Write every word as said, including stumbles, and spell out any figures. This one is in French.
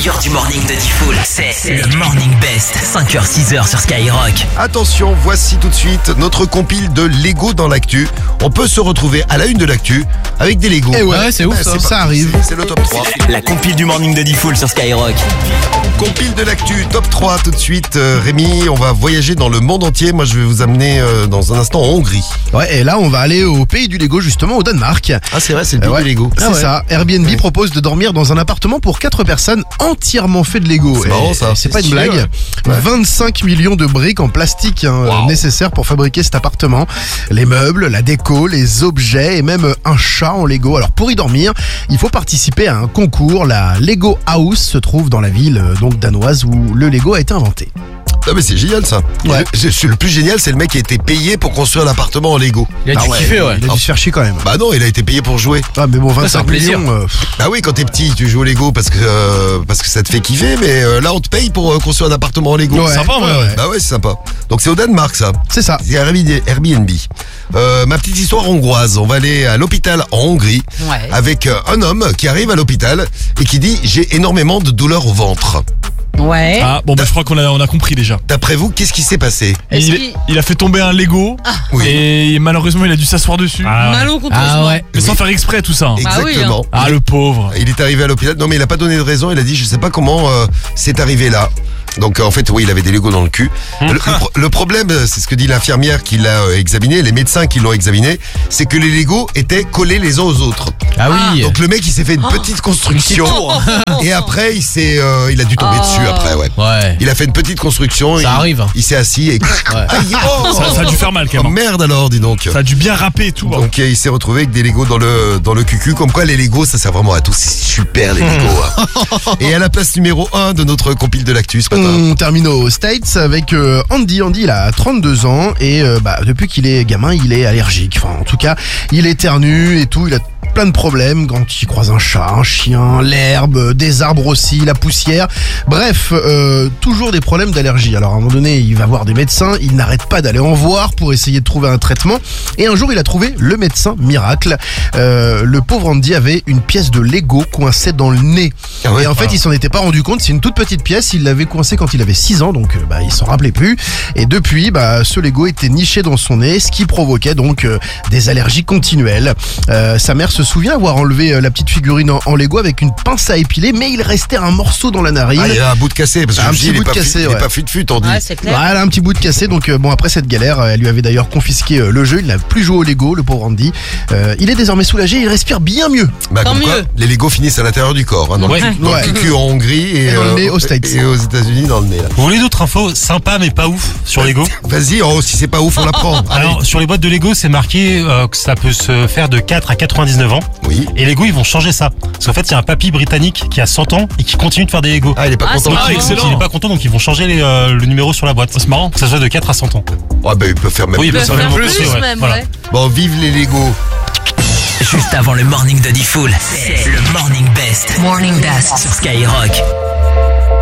meilleur du morning de Diffoul, c'est le Morning Best, cinq heures six heures sur Skyrock. Attention, voici tout de suite notre compile de Lego dans l'actu. On peut se retrouver à la une de l'actu avec des Lego. Eh ouais, ouais, c'est ouf, bah, ça, c'est ça parti, arrive. C'est le top trois. La compile du morning de Diffoul sur Skyrock. Compile de l'actu, top trois tout de suite. Euh, Rémi, on va voyager dans le monde entier. Moi, je vais vous amener euh, dans un instant en Hongrie. Ouais, et là, on va aller au pays du Lego, justement, au Danemark. Ah, c'est vrai, c'est le pays Euh, ouais, du Lego. C'est Ah ouais. ça. Airbnb Ouais. propose de dormir dans un appartement pour quatre personnes entièrement fait de Lego. C'est marrant, Et ça. C'est pas une C'est blague. sûr, ouais. vingt-cinq millions de briques en plastique hein, Wow. nécessaires pour fabriquer cet appartement. Les meubles, la déco, les objets et même un chat en Lego. Alors pour y dormir, il faut participer à un concours. La Lego House se trouve dans la ville euh, donc danoise où le Lego a été inventé. Ah, mais c'est génial ça. Ouais. Le, c'est- le plus génial, c'est le mec qui a été payé pour construire l'appartement en Lego. Il a dû Ah ouais, kiffer, ouais. Il a dû se faire chier quand même. Bah non, il a été payé pour jouer. Ah mais bon, c'est un vingt-cinq plaisir. millions. euh, pff, Bah oui, quand t'es petit, tu joues au Lego parce que euh, parce que ça te fait kiffer, mais euh, là on te paye pour euh, construire un appartement en Lego. ouais, sympa, ouais, ouais. Bah ouais, c'est sympa. Donc c'est au Danemark ça. C'est ça. C'est Airbnb. Euh, ma petite histoire hongroise. On va aller à l'hôpital en Hongrie Ouais. avec euh, un homme qui arrive à l'hôpital et qui dit j'ai énormément de douleurs au ventre. Ouais. Ah, bon, bah, je crois qu'on a, on a compris déjà. D'après vous, qu'est-ce qui s'est passé? Est-ce Il, qu'il- il a fait tomber un Lego Oui. et malheureusement il a dû s'asseoir dessus. Malencontreusement. Mais sans faire exprès tout ça. hein. Bah oui, Exactement. Ah, le pauvre. Il est arrivé à l'hôpital. Non mais il a pas donné de raison. Il a dit je sais pas comment euh, c'est arrivé là. Donc euh, en fait oui il avait des Legos dans le cul. Le, le pro- le problème euh, c'est ce que dit l'infirmière qui l'a euh, examiné, les médecins qui l'ont examiné, c'est que les Legos étaient collés les uns aux autres. Ah oui. Donc le mec il s'est fait une petite construction et après il s'est euh, il a dû tomber Oh. dessus après ouais. Ouais. Il a fait une petite construction. Ça il, arrive, hein. Il s'est assis et Aïe, oh, Ça, ça a dû faire mal quand oh, même. merde alors dis donc. Ça a dû bien râper et tout. hein. Donc euh, il s'est retrouvé avec des Legos dans le dans le cucu. Comme quoi les Legos ça sert vraiment à tout. C'est super les Legos. hein. Et à la place numéro un de notre compile de l'actu ce matin. On termine aux States avec euh, Andy. Andy, il a trente-deux ans et euh, bah, depuis qu'il est gamin, il est allergique. Enfin, en tout cas, il éternue et tout. Il a plein de problèmes quand il croise un chat, un chien, l'herbe, des arbres aussi, la poussière. Bref, euh, toujours des problèmes d'allergie. Alors à un moment donné, il va voir des médecins. Il n'arrête pas d'aller en voir pour essayer de trouver un traitement. Et un jour, il a trouvé le médecin miracle. Euh, le pauvre Andy avait une pièce de Lego coincée dans le nez. Ah ouais, et en fait, il s'en était pas rendu compte. C'est une toute petite pièce. Il l'avait coincée quand il avait six ans, donc euh, bah, il s'en rappelait plus. Et depuis, bah, ce Lego était niché dans son nez, ce qui provoquait donc euh, des allergies continuelles. Euh, sa mère se souvient avoir enlevé euh, la petite figurine en, en Lego avec une pince à épiler, mais il restait un morceau dans la narine. Ah, il y a un bout de cassé parce que Un je me petit dis, il est bout de pas cassé, fut- il est ouais. pas fut-fut on dit. Ouais, c'est clair. Ouais, elle a un petit bout de cassé, donc euh, bon après cette galère, euh, elle lui avait d'ailleurs confisqué euh, le jeu, il n'a plus joué au Lego, le pauvre Andy. Euh, il est désormais soulagé, il respire bien mieux. Bah, Tant comme quoi, mieux. les Legos finissent à l'intérieur du corps, hein, dans, Ouais. le, cul- dans Ouais. le cul en Hongrie et, Et dans le euh, nez aux States. et aux États-Unis dans le nez. Là. Vous voulez d'autres infos sympas mais pas ouf sur Lego? Vas-y, oh, si c'est pas ouf, on l'apprend. Allez. Alors sur les boîtes de Lego c'est marqué euh, que ça peut se faire de quatre à quatre-vingt-dix-neuf ans. Oui. Et Lego ils vont changer ça. Parce qu'en fait il y a un papy britannique qui a cent ans et qui continue de faire des Lego. Ah, il est pas Ah, content. c'est Ah, marrant. excellent. Il est pas content donc ils vont changer les, euh, le numéro sur la boîte. C'est marrant. Que ça soit de quatre à cent ans. Ah, bah, il peut faire même Oui, plus. bah, Peut ça faire va plus, aussi, ouais. même, Voilà. ouais. Bon, vive les Legos. Juste avant le morning de Diffoul, c'est le Morning Best. Morning Best. Sur Skyrock.